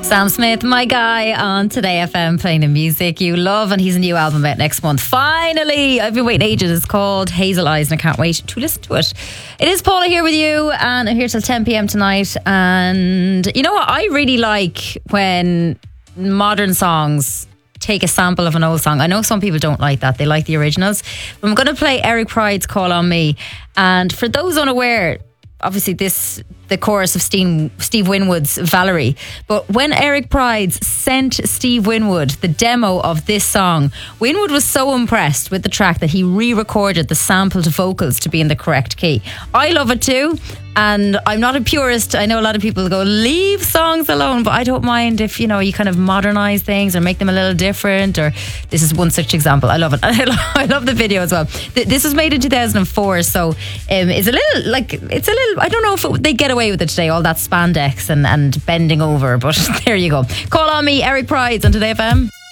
Sam Smith, my guy, on Today FM, playing the music you love, and he's a new album out next month. Finally, I've been waiting ages. It's called Hazel Eyes, and I can't wait to listen to it. It is Paula here with you, and I'm here till 10 p.m. tonight. And you know what? I really like when modern songs take a sample of an old song. I know some people don't like that. They like the originals. But I'm going to play Eric Pryde's Call on Me. And for those unaware, obviously the chorus of Steve Winwood's Valerie. But when Eric Prydz sent Steve Winwood the demo of this song, Winwood was so impressed with the track that he re-recorded the sampled vocals to be in the correct key. I love it too, and I'm not a purist. I know a lot of people go, leave songs alone, but I don't mind if, you know, you kind of modernize things or make them a little different, or this is one such example. I love it. I love the video as well. This was made in 2004, so it's a little, I don't know if they get away with it today, all that spandex and bending over, but there you go. Call on Me, Eric Prydz on Today FM.